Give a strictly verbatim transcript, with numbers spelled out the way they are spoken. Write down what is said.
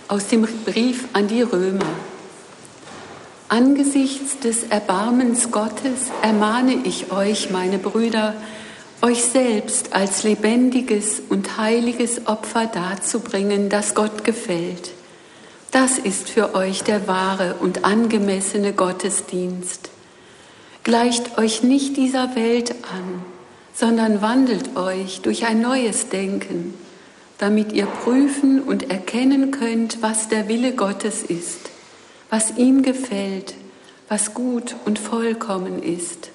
aus dem Brief an die Römer. Angesichts des Erbarmens Gottes ermahne ich euch, meine Brüder, euch selbst als lebendiges und heiliges Opfer darzubringen, das Gott gefällt. Das ist für euch der wahre und angemessene Gottesdienst. Gleicht euch nicht dieser Welt an, sondern wandelt euch durch ein neues Denken, damit ihr prüfen und erkennen könnt, was der Wille Gottes ist, was ihm gefällt, was gut und vollkommen ist.